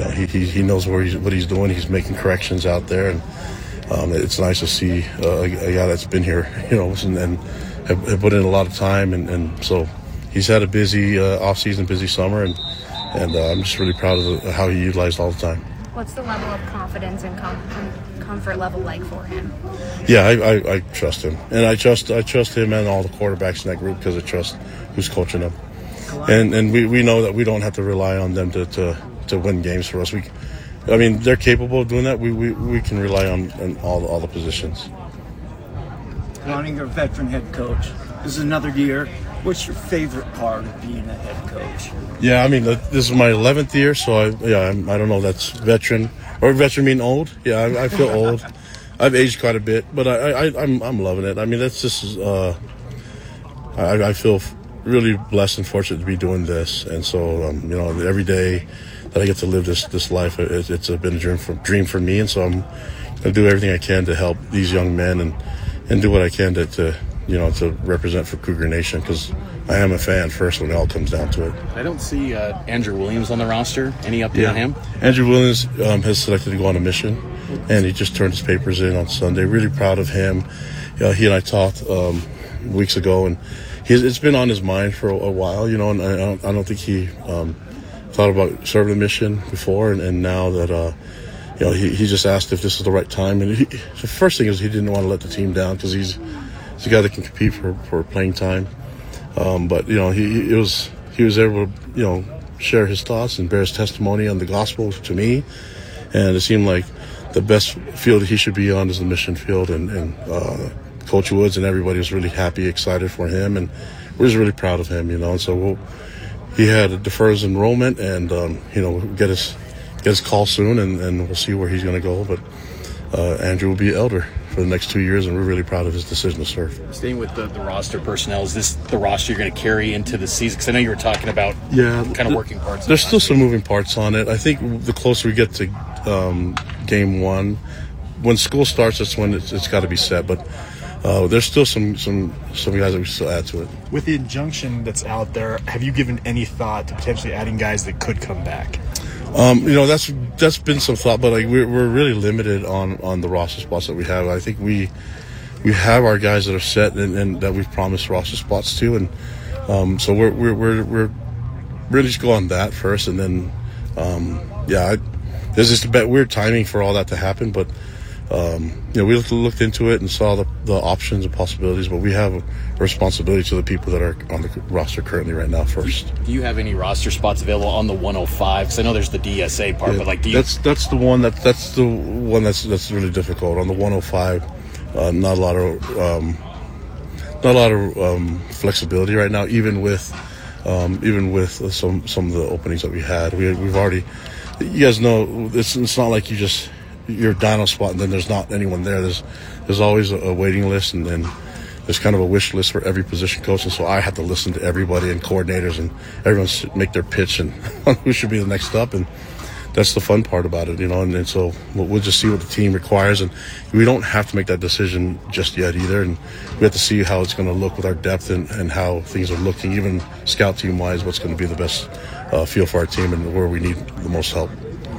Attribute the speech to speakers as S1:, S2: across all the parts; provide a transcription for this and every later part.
S1: he knows what he's doing. He's making corrections out there, and it's nice to see a guy that's been here, and have put in a lot of time, and so he's had a busy off-season, busy summer, and I'm just really proud of how he utilized all the time.
S2: What's the level of confidence and comfort level like for him?
S1: Yeah, I trust him, and I trust him and all the quarterbacks in that group because I trust who's coaching them, and we know that we don't have to rely on them to win games for us. They're capable of doing that. We can rely on all the positions.
S3: Wanting a veteran head coach, this is another year. What's your favorite part of being a head coach?
S1: Yeah, this is my 11th year, so I don't know. That's veteran, or veteran mean old. Yeah, I feel old. I've aged quite a bit, but I'm loving it. That's just I feel really blessed and fortunate to be doing this, and so every day that I get to live this life, it's been a dream for me, and so I'm gonna do everything I can to help these young men and do what I can to represent for Cougar Nation, because I am a fan first when it all comes down to it.
S4: I don't see Andrew Williams on the roster. Any update on him?
S1: Andrew Williams has selected to go on a mission, and he just turned his papers in on Sunday. Really proud of him. He and I talked weeks ago, and it's been on his mind for a while, and I don't think he thought about serving a mission before, and now that he just asked if this is the right time. And the first thing is he didn't want to let the team down because he's a guy that can compete for playing time. But he was able to share his thoughts and bear his testimony on the gospel to me, and it seemed like the best field he should be on is the mission field. And Coach Woods and everybody was really happy, excited for him, and we're just really proud of him. And so he had to defer his enrollment, and get his call soon, and we'll see where he's going to go. But Andrew will be elder for the next 2 years, and we're really proud of his decision to serve.
S4: Staying with the roster personnel, is this the roster you're going to carry into the season? Because I know you were talking about kind of working parts.
S1: There's still some moving parts on it. I think the closer we get to game one, when school starts, that's when it's got to be set. But there's still some guys that we still add to it.
S5: With the injunction that's out there, have you given any thought to potentially adding guys that could come back?
S1: That's been some thought, but we're really limited on the roster spots that we have. I think we have our guys that are set and that we've promised roster spots to, and so we're really just go on that first, and then there's just a bit weird timing for all that to happen, but we looked into it and saw the options and possibilities, but we have a responsibility to the people that are on the roster currently right now first.
S4: Do you have any roster spots available on the 105? Because I know there's the DSA part, but
S1: that's the one that's really difficult on the 105. Not a lot of flexibility right now, even with some of the openings that we had. We've already, you guys know, it's not like you're down a spot and then there's not anyone there. There's always a waiting list, and there's kind of a wish list for every position coach, and so I have to listen to everybody and coordinators, and everyone make their pitch and on who should be the next up, and that's the fun part about it, and so we'll just see what the team requires, and we don't have to make that decision just yet either, and we have to see how it's going to look with our depth and how things are looking, even scout team wise, what's going to be the best feel for our team and where we need the most help.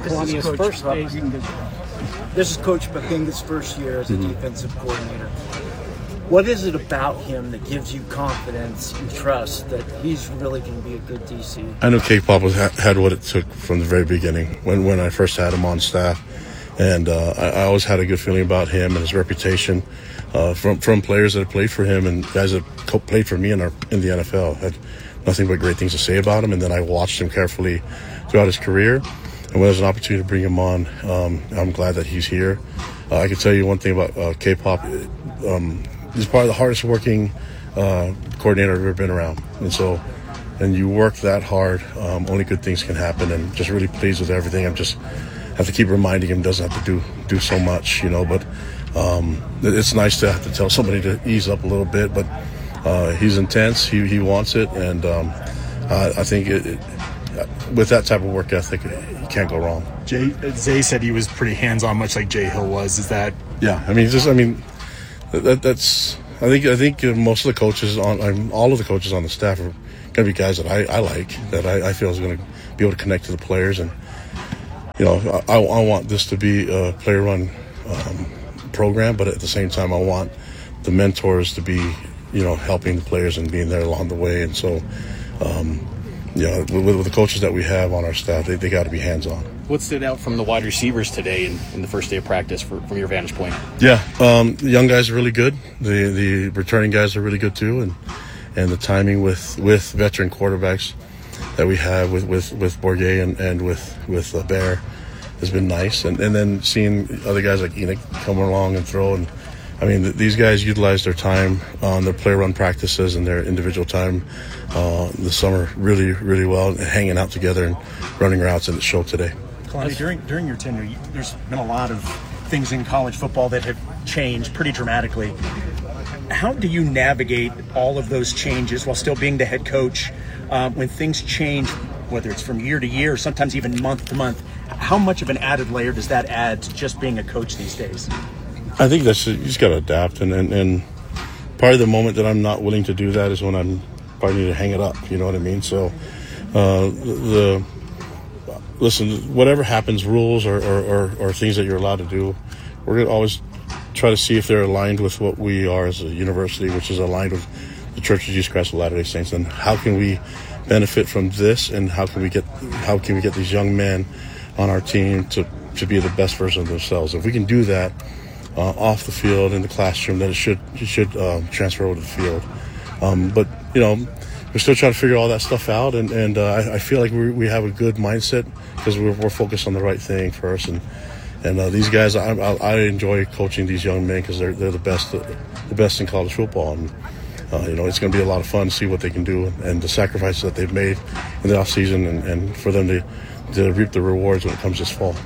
S3: This is Coach Bakinga's first year as a defensive coordinator. What is it about him that gives you confidence and trust that he's really going to be a good DC?
S1: I know K-Pop had what it took from the very beginning when I first had him on staff, and I always had a good feeling about him and his reputation from players that have played for him and guys that played for me in the NFL. Had nothing but great things to say about him, and then I watched him carefully throughout his career. And when there's an opportunity to bring him on, I'm glad that he's here. I can tell you one thing about K-Pop. He's probably the hardest working coordinator I've ever been around. And you work that hard, only good things can happen, and just really pleased with everything. Have to keep reminding him doesn't have to do so much, but it's nice to have to tell somebody to ease up a little bit, but he's intense. He wants it, and I think with that type of work ethic, you can't go wrong.
S5: Zay said he was pretty hands-on, much like Jay Hill was. Is that?
S1: Yeah, that's. I think most of the coaches all of the coaches on the staff are going to be guys that I like, that I feel is going to be able to connect to the players, and I want this to be a player-run program, but at the same time, I want the mentors to be, helping the players and being there along the way. And so, with the coaches that we have on our staff, they got to be hands-on.
S4: What stood out from the wide receivers today in the first day of practice from your vantage point?
S1: Yeah, the young guys are really good. The returning guys are really good too, and the timing with veteran quarterbacks that we have with Bourguet and with Bear has been nice. And then seeing other guys like Enoch come along and throw. And I mean, these guys utilize their time on their play run practices and their individual time this summer really, really well, hanging out together and running routes, and it showed today.
S6: Kalani, during your tenure, there's been a lot of things in college football that have changed pretty dramatically. How do you navigate all of those changes while still being the head coach when things change, whether it's from year to year, sometimes even month to month? How much of an added layer does that add to just being a coach these days?
S1: I think you just got to adapt, and part of the moment that I'm not willing to do that is when I'm probably need to hang it up. You know what I mean? So listen, whatever happens, rules or things that you're allowed to do, we're going to always try to see if they're aligned with what we are as a university, which is aligned with the Church of Jesus Christ of Latter-day Saints, and how can we benefit from this, and how can we get these young men on our team to be the best version of themselves. If we can do that off the field in the classroom, then it should transfer over to the field. But we're still trying to figure all that stuff out, and I feel like we have a good mindset because we're focused on the right thing first. And these guys, I enjoy coaching these young men because they're the best in college football. And it's going to be a lot of fun to see what they can do and the sacrifices that they've made in the off season, and for them to reap the rewards when it comes this fall.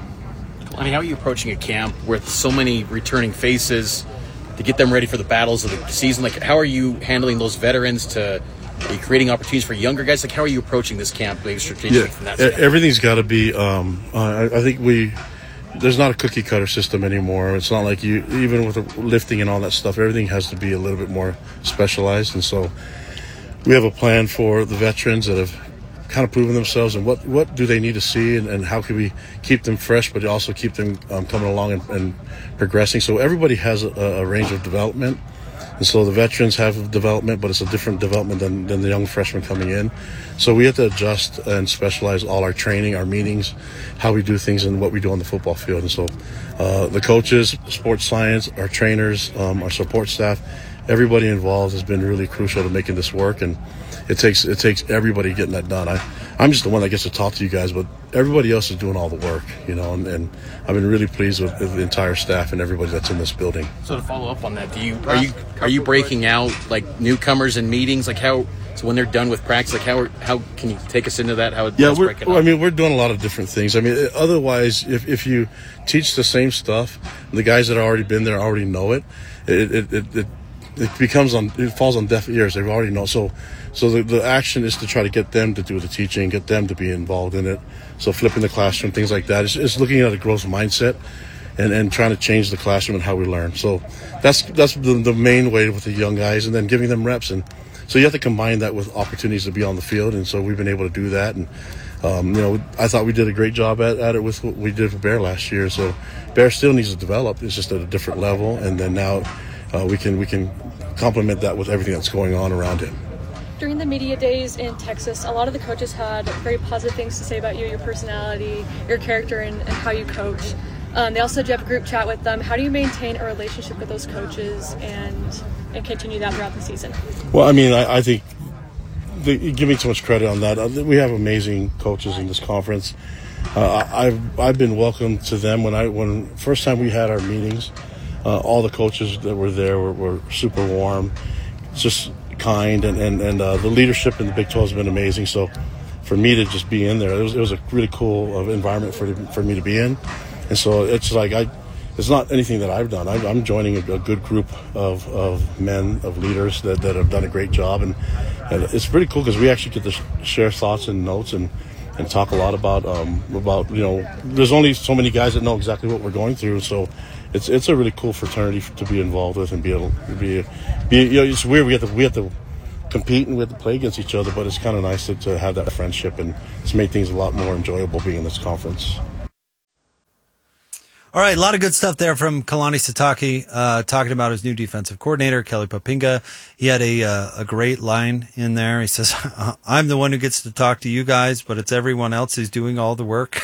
S4: I mean, how are you approaching a camp with so many returning faces to get them ready for the battles of the season? Like, how are you handling those veterans? Are you creating opportunities for younger guys? Like, how are you approaching this camp, maybe strategically from that standpoint?
S1: Everything's got to be. I think there's not a cookie cutter system anymore. It's not like even with the lifting and all that stuff. Everything has to be a little bit more specialized, and so we have a plan for the veterans that have kind of proven themselves, and what do they need to see, and how can we keep them fresh, but also keep them coming along and progressing. So everybody has a range of development, and so the veterans have development, but it's a different development than the young freshmen coming in. So we have to adjust and specialize all our training, our meetings, how we do things, and what we do on the football field. And so the coaches, sports science, our trainers, our support staff, everybody involved has been really crucial to making this work, and it takes everybody getting that done. I'm just the one that gets to talk to you guys, but everybody else is doing all the work, and I've been really pleased with the entire staff and everybody that's in this building.
S4: So to follow up on that, are you breaking out like newcomers in meetings? Like so when they're done with practice, like how can you take us into that?
S1: We're doing a lot of different things. I mean, otherwise, if you teach the same stuff, the guys that have already been there already know it. It falls on deaf ears. They already know. So the action is to try to get them to do the teaching, get them to be involved in it. So flipping the classroom, things like that. It's looking at a growth mindset and trying to change the classroom and how we learn. So that's the main way with the young guys, and then giving them reps. And so you have to combine that with opportunities to be on the field. And so we've been able to do that. And I thought we did a great job at it with what we did for Bear last year. So Bear still needs to develop. It's just at a different level. And then now we can complement that with everything that's going on around him.
S7: During the media days in Texas, a lot of the coaches had very positive things to say about you, your personality, your character, and how you coach. They also do have a group chat with them. How do you maintain a relationship with those coaches and continue that throughout the season? Well,
S1: I mean, I think you give me too much credit on that. We have amazing coaches in this conference. I've been welcomed to them when first time we had our meetings. All the coaches that were there were super warm, just kind, and the leadership in the Big 12 has been amazing. So for me to just be in there, it was a really cool environment for me to be in. And so it's like it's not anything that I've done. I'm joining a good group of men, of leaders that have done a great job, and it's pretty cool because we actually get to share thoughts and notes and talk a lot about there's only so many guys that know exactly what we're going through. So it's a really cool fraternity to be involved with and be able to be it's weird. We have to compete and we have to play against each other, but it's kind of nice to have that friendship, and it's made things a lot more enjoyable being in this conference.
S8: All right, a lot of good stuff there from Kalani Sitake, talking about his new defensive coordinator, Kelly Poppinga. He had a great line in there. He says, I'm the one who gets to talk to you guys, but it's everyone else who's doing all the work,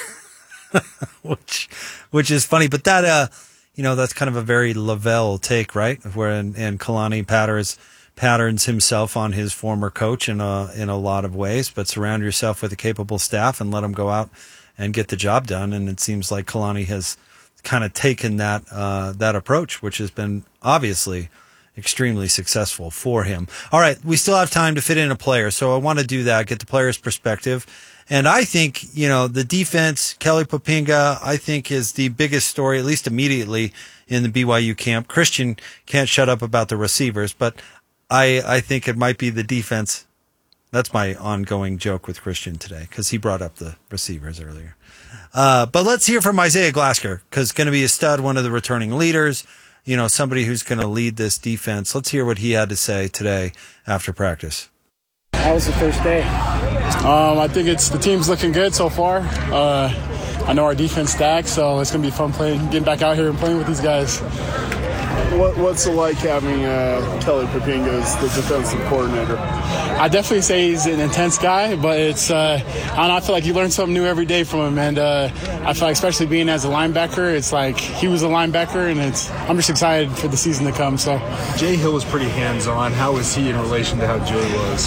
S8: which is funny. But that, that's kind of a very Lavelle take, right? Where and Kalani patterns himself on his former coach in a lot of ways, but surround yourself with a capable staff and let them go out and get the job done. And it seems like Kalani has kind of taken that approach, which has been obviously extremely successful for him. All right, we still have time to fit in a player, so I want to do that, get the player's perspective. And I think, the defense, Kelly Poppinga, I think is the biggest story, at least immediately, in the BYU camp. Christian can't shut up about the receivers, but I think it might be the defense. That's my ongoing joke with Christian today, because he brought up the receivers earlier. But let's hear from Isaiah Glasker, because going to be a stud, one of the returning leaders, somebody who's going to lead this defense. Let's hear what he had to say today after practice.
S3: How was the first day?
S9: I think the team's looking good so far. I know our defense stacks, so it's going to be fun getting back out here and playing with these guys.
S10: What's it like having Kelly Poppinga as the defensive coordinator?
S9: I definitely say he's an intense guy, but it's I feel like you learn something new every day from him, and I feel like especially being as a linebacker, it's like he was a linebacker, and I'm just excited for the season to come. So
S5: Jay Hill was pretty hands-on. How was he in relation to how Jay was?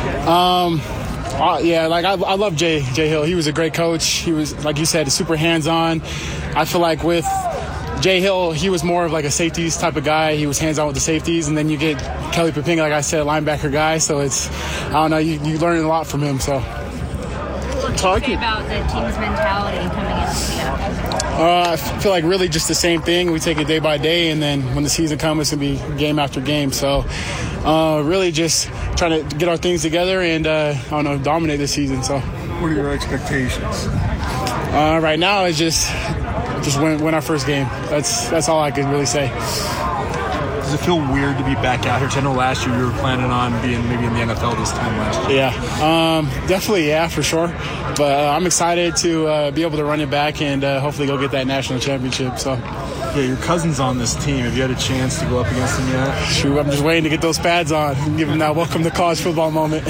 S9: I love Jay Hill. He was a great coach. He was, like you said, super hands-on. I feel like with Jay Hill, he was more of like a safeties type of guy. He was hands-on with the safeties, and then you get Kelly Poppinga, like I said, a linebacker guy. So you learn a lot from him. So.
S2: What do you say about the team's mentality coming into the NFL?
S9: I feel like really just the same thing. We take it day by day, and then when the season comes, it's going to be game after game. So really just trying to get our things together and, dominate this season. So,
S10: what are your expectations?
S9: Right now, it's just win our first game. That's all I could really say.
S5: Does it feel weird to be back out here? 'Cause I know last year you were planning on being maybe in the NFL this time last year.
S9: Yeah, definitely, yeah, for sure. But I'm excited to be able to run it back and hopefully go get that national championship. So.
S5: Yeah, your cousin's on this team. Have you had a chance to go up against him yet?
S9: Shoot, I'm just waiting to get those pads on and give him that welcome to college football moment.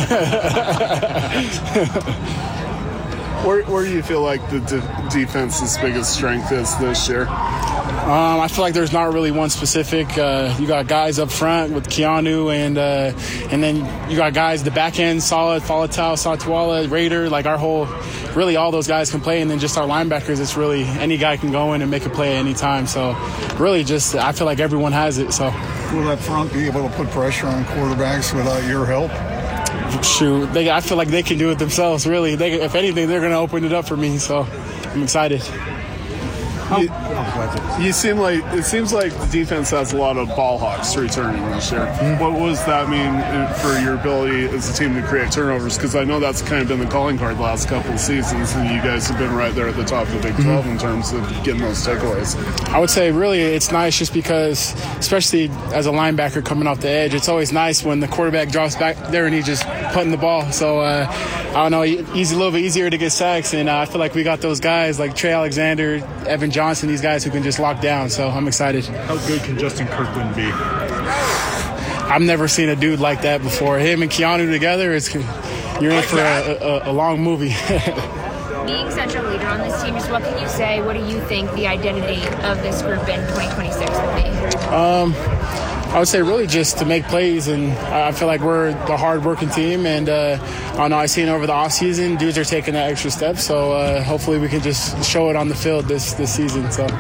S10: Where do you feel like the defense's biggest strength is this year?
S9: I feel like there's not really one specific. You got guys up front with Keanu, and then you got guys the back end solid, Falatau, Satwala, Raider. Like really all those guys can play, and then just our linebackers. It's really any guy can go in and make a play at any time. So really, just I feel like everyone has it. So
S10: will that front be able to put pressure on quarterbacks without your help?
S9: Shoot, I feel like they can do it themselves. Really, if anything, they're going to open it up for me. So I'm excited.
S10: It seems like the defense has a lot of ball hawks returning this year. Mm-hmm. What does that mean for your ability as a team to create turnovers? Because I know that's kind of been the calling card the last couple of seasons, and you guys have been right there at the top of the Big 12 in terms of getting those takeaways.
S9: I would say really it's nice just because, especially as a linebacker coming off the edge, it's always nice when the quarterback drops back there and he's just putting the ball. So I don't know, a little bit easier to get sacks, and I feel like we got those guys like Trey Alexander, Evan Johnson, these guys who can just lock down. So I'm excited.
S5: How good can Justin Kirkland be?
S9: I've never seen a dude like that before. Him and Keanu together, you're in for a long movie.
S2: Being such a leader on this team, just what can you say? What do you think the identity of this group in 2026 will be?
S9: I would say really just to make plays, and I feel like we're the hard-working team, and I know I've seen over the offseason, dudes are taking that extra step, so hopefully we can just show it on the field this season. So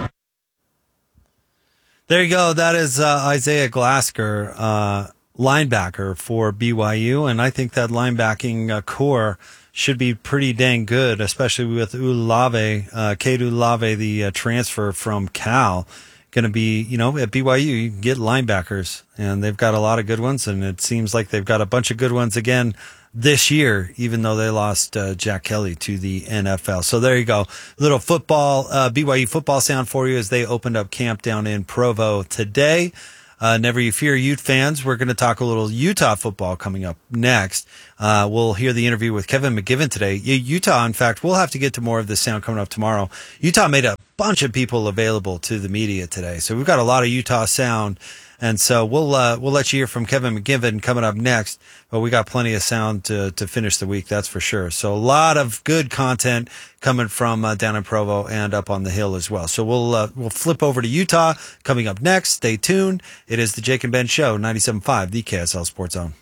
S8: there you go. That is Isaiah Glasker, linebacker for BYU, and I think that linebacking core should be pretty dang good, especially with Ulave, Cade Ulave, the transfer from Cal. Going to be, at BYU, you can get linebackers, and they've got a lot of good ones, and it seems like they've got a bunch of good ones again this year, even though they lost Jack Kelly to the NFL. So there you go. Little football, BYU football sound for you as they opened up camp down in Provo today. Never you fear, Ute fans. We're going to talk a little Utah football coming up next. We'll hear the interview with Kevin McGivern today. Utah, in fact, we'll have to get to more of this sound coming up tomorrow. Utah made a bunch of people available to the media today. So we've got a lot of Utah sound. And so we'll let you hear from Kevin McGivern coming up next, but we got plenty of sound to finish the week, that's for sure. So a lot of good content coming from down in Provo and up on the hill as well. So we'll flip over to Utah coming up next. Stay tuned. It is the Jake and Ben Show, 97.5, the KSL Sports Zone.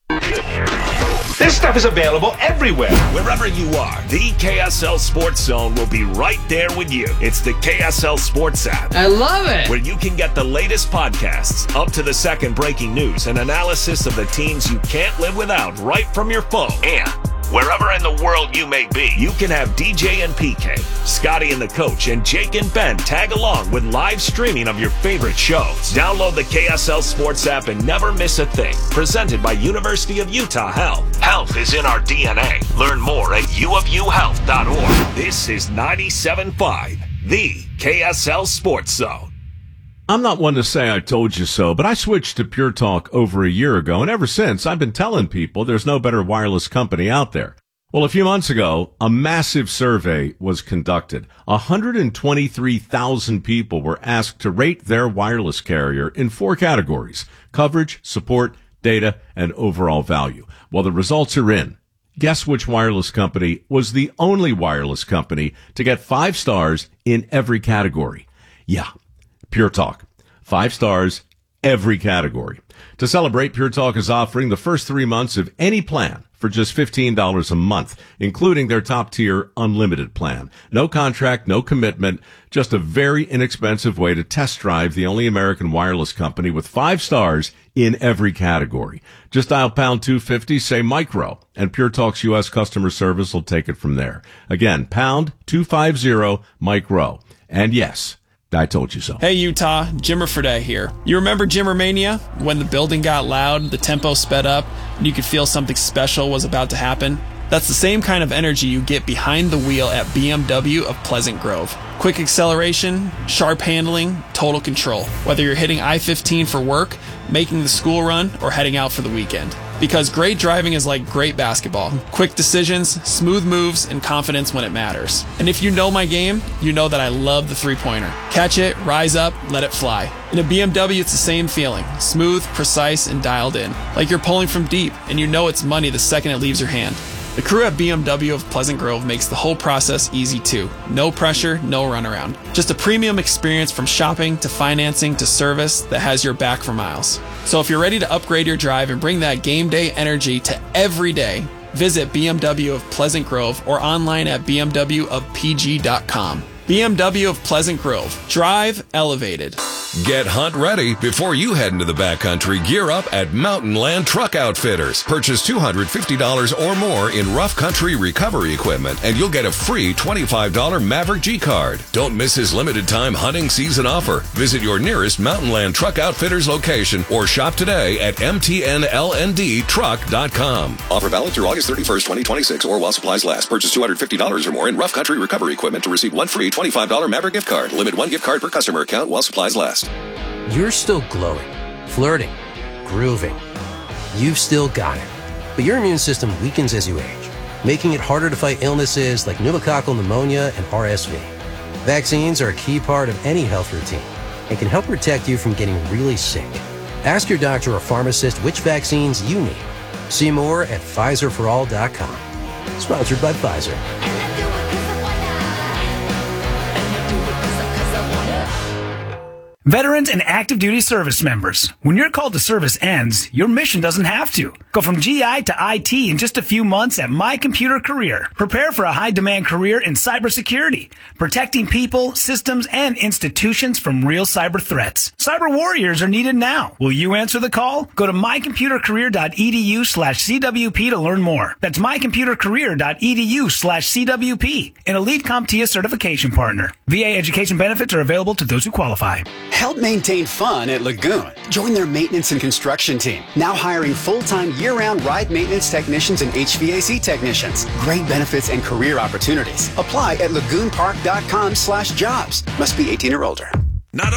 S11: This stuff is available everywhere. Wherever you are, the KSL Sports Zone will be right there with you. It's the KSL Sports app.
S12: I love it.
S11: Where you can get the latest podcasts, up to the second breaking news, and analysis of the teams you can't live without right from your phone. And wherever in the world you may be, you can have DJ and PK, Scotty and the Coach, and Jake and Ben tag along with live streaming of your favorite shows. Download the KSL Sports app and never miss a thing. Presented by University of Utah Health. Health is in our DNA. Learn more at uofuhealth.org. This is 97.5, the KSL Sports Zone.
S13: I'm not one to say I told you so, but I switched to Pure Talk over a year ago, and ever since, I've been telling people there's no better wireless company out there. Well, a few months ago, a massive survey was conducted. 123,000 people were asked to rate their wireless carrier in 4 categories: coverage, support, data, and overall value. Well, the results are in. Guess which wireless company was the only wireless company to get 5 stars in every category? Yeah. Pure Talk. 5 stars, every category. To celebrate, Pure Talk is offering the first 3 months of any plan for just $15 a month, including their top-tier unlimited plan. No contract, no commitment, just a very inexpensive way to test drive the only American wireless company with 5 stars in every category. Just dial pound 250, say micro, and Pure Talk's U.S. customer service will take it from there. Again, pound 250, micro. And yes, I told you so.
S14: Hey Utah, Jimmer Fredette here. You remember Jimmermania? When the building got loud, the tempo sped up, and you could feel something special was about to happen? That's the same kind of energy you get behind the wheel at BMW of Pleasant Grove. Quick acceleration, sharp handling, total control. Whether you're hitting I-15 for work, making the school run, or heading out for the weekend. Because great driving is like great basketball. Quick decisions, smooth moves, and confidence when it matters. And if you know my game, you know that I love the three-pointer. Catch it, rise up, let it fly. In a BMW, it's the same feeling. Smooth, precise, and dialed in. Like you're pulling from deep, and you know it's money the second it leaves your hand. The crew at BMW of Pleasant Grove makes the whole process easy too. No pressure, no runaround. Just a premium experience from shopping to financing to service that has your back for miles. So if you're ready to upgrade your drive and bring that game day energy to every day, visit BMW of Pleasant Grove or online at bmwofpg.com. BMW of Pleasant Grove. Drive elevated.
S15: Get hunt ready before you head into the backcountry. Gear up at Mountain Land Truck Outfitters. Purchase $250 or more in rough country recovery equipment, and you'll get a free $25 Maverick G card. Don't miss his limited time hunting season offer. Visit your nearest Mountain Land Truck Outfitters location or shop today at mtnlndtruck.com. Offer valid through August 31st, 2026 or while supplies last. Purchase $250 or more in rough country recovery equipment to receive one free $25 Maverick gift card. Limit 1 gift card per customer account while supplies last.
S16: You're still glowing, flirting, grooving. You've still got it. But your immune system weakens as you age, making it harder to fight illnesses like pneumococcal pneumonia and RSV. Vaccines are a key part of any health routine and can help protect you from getting really sick. Ask your doctor or pharmacist which vaccines you need. See more at PfizerForAll.com. Sponsored by Pfizer.
S17: Veterans and active duty service members, when your call to service ends, your mission doesn't have to. Go from GI to IT in just a few months at My Computer Career. Prepare for a high-demand career in cybersecurity, protecting people, systems, and institutions from real cyber threats. Cyber warriors are needed now. Will you answer the call? Go to mycomputercareer.edu/CWP to learn more. That's mycomputercareer.edu/CWP, an elite CompTIA certification partner. VA education benefits are available to those who qualify.
S18: Help maintain fun at Lagoon. Join their maintenance and construction team. Now hiring full-time year-round ride maintenance technicians and HVAC technicians. Great benefits and career opportunities. Apply at lagoonpark.com/jobs. Must be 18 or older.